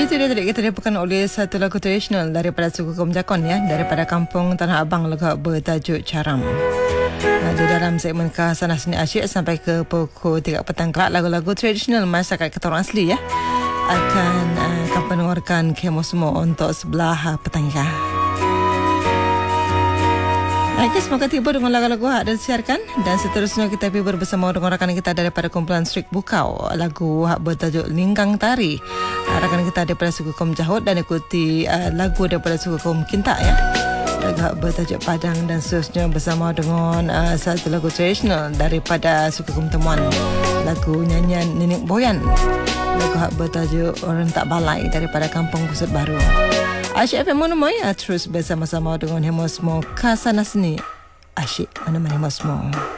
Itu dia tadi kita dibawakan oleh satu lagu tradisional daripada suku kaum Jakon ya, daripada kampung Tanah Abang, lagu bertajuk Caram. Di dalam segmen Khasanah Seni Asyik sampai ke pukul 3 petang kelak, lagu-lagu tradisional masyarakat kita orang asli ya akan mengeluarkan Kemosmo untuk sebelah petangga. Okey, semoga tiba dengan lagu-lagu yang ada disiarkan. Dan seterusnya kita pergi bersama dengan rakan kita daripada kumpulan Strik Bukau, lagu yang bertajuk Linggang Tari. Rakan kita daripada suku kaum Jahut, dan ikuti lagu daripada suku kaum Kintak ya, lagu yang bertajuk Padang. Dan seterusnya bersama dengan satu lagu tradisional daripada suku kaum Temuan, lagu nyanyian Nenek Boyan, lagu yang bertajuk Orang Tak Balai daripada Kampung Pusat Baru. Asyik FM menemui terus bersama-sama dengan Hemosmo Khasanah Seni Asyik menemani Hemosmo.